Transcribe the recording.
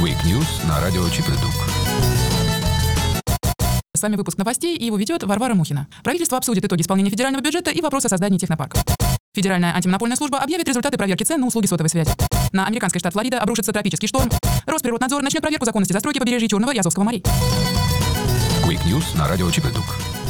Quick News на радио ЧП-ДУК. С вами выпуск новостей, и его ведет Варвара Мухина. Правительство обсудит итоги исполнения федерального бюджета и вопрос о создании технопарков. Федеральная антимонопольная служба объявит результаты проверки цен на услуги сотовой связи. На американский штат Флорида обрушится тропический шторм. Росприроднадзор начнет проверку законности застройки побережья Черного и Азовского морей. Quick News на радио ЧП-ДУК.